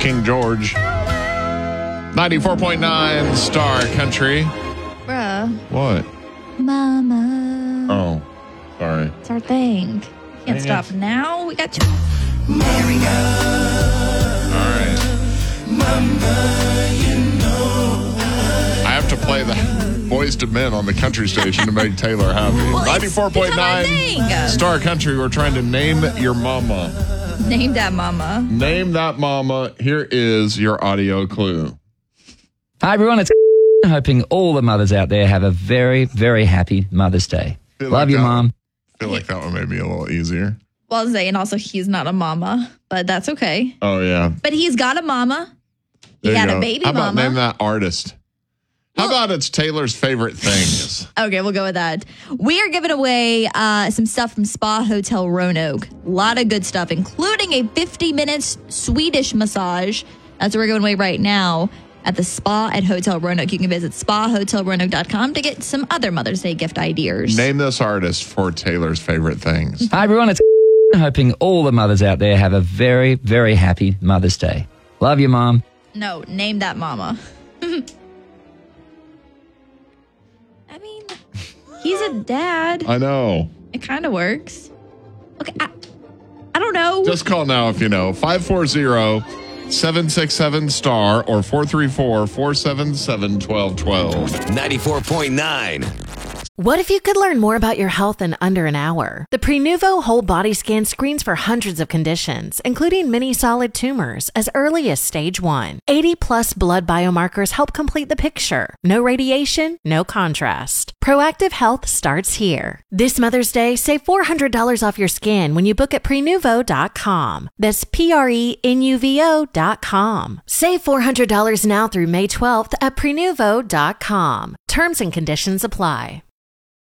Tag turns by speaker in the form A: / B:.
A: King George. 94.9 Star Country.
B: Bruh.
A: What?
B: Mama.
A: Oh, sorry.
B: It's our thing. Can't stop now. We got two.
A: All right. I have to play the Boys to Men on the country station to make Taylor happy.
B: Well,
A: 94.9 Star Country. We're trying to name your mama.
B: Name that mama.
A: Name that mama. Here is your audio clue.
C: Hi, everyone. It's hoping all the mothers out there have a very, very happy Mother's Day. Love you, Mom.
A: I feel like that one made me a little easier.
B: Well, Zay, and also he's not a mama, but that's okay.
A: Oh, yeah.
B: But he's got a mama. He had a baby mama.
A: How about name that artist? How about it's Taylor's favorite things?
B: Okay, we'll go with that. We are giving away some stuff from Spa Hotel Roanoke. A lot of good stuff, including a 50-minute Swedish massage. That's what we're giving away right now at the Spa at Hotel Roanoke. You can visit spahotelroanoke.com to get some other Mother's Day gift ideas.
A: Name this artist for Taylor's favorite things.
C: Hi, everyone. It's hoping all the mothers out there have a very, very happy Mother's Day. Love you, Mom.
B: No, name that mama. I mean, he's a dad.
A: I know.
B: It kind of works. Okay, I don't know.
A: Just call now if you know. 540-767-STAR or 434-477-1212.
D: 94.9.
E: What if you could learn more about your health in under an hour? The Prenuvo Whole Body Scan screens for hundreds of conditions, including many solid tumors, as early as stage 1. 80-plus blood biomarkers help complete the picture. No radiation, no contrast. Proactive health starts here. This Mother's Day, save $400 off your scan when you book at Prenuvo.com. That's Prenuvo.com. Save $400 now through May 12th at Prenuvo.com. Terms and conditions apply.